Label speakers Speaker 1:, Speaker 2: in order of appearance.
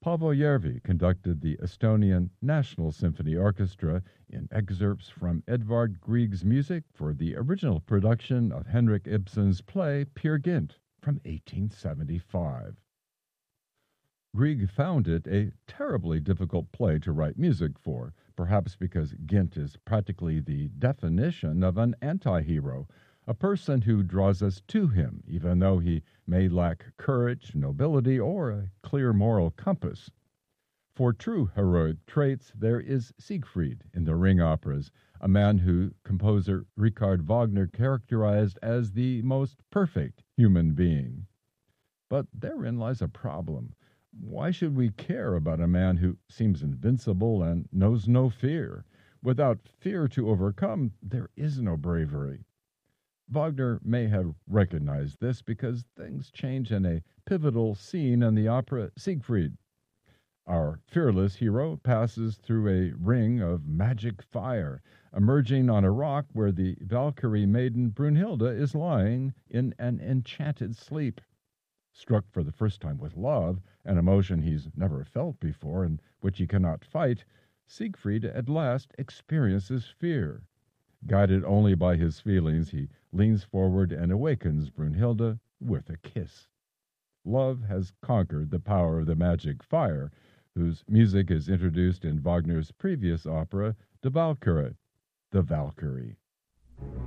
Speaker 1: Paavo Järvi conducted the Estonian National Symphony Orchestra in excerpts from Edvard Grieg's music for the original production of Henrik Ibsen's play Peer Gynt from 1875. Grieg found it a terribly difficult play to write music for, perhaps because Gynt is practically the definition of an anti-hero, a person who draws us to him, even though he may lack courage, nobility, or a clear moral compass. For true heroic traits, there is Siegfried in the Ring operas, a man who composer Richard Wagner characterized as the most perfect human being. But therein lies a problem. Why should we care about a man who seems invincible and knows no fear? Without fear to overcome, there is no bravery. Wagner may have recognized this because things change in a pivotal scene in the opera Siegfried. Our fearless hero passes through a ring of magic fire, emerging on a rock where the Valkyrie maiden Brunhilde is lying in an enchanted sleep. Struck for the first time with love, an emotion he's never felt before and which he cannot fight, Siegfried at last experiences fear. Guided only by his feelings, he leans forward and awakens Brunhilde with a kiss. Love has conquered the power of the magic fire, whose music is introduced in Wagner's previous opera, Die Walküre, the Valkyrie.